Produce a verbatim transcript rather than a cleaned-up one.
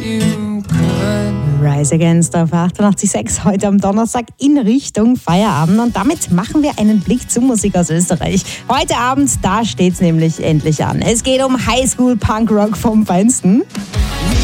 you could. Rise Against auf achtundachtzig Komma sechs heute am Donnerstag in Richtung Feierabend. Und damit machen wir einen Blick zur Musik aus Österreich. Heute Abend, da steht's nämlich endlich an. Es geht um Highschool Punk Rock vom Feinsten.